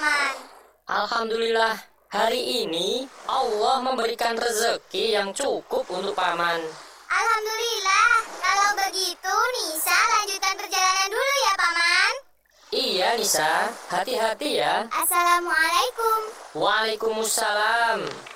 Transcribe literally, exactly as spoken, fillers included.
Paman? Alhamdulillah, hari ini Allah memberikan rezeki yang cukup untuk Paman. Alhamdulillah, kalau begitu Nisa lanjutkan perjalanan dulu ya Paman. Iya Nisa, hati-hati ya. Assalamualaikum. Waalaikumsalam.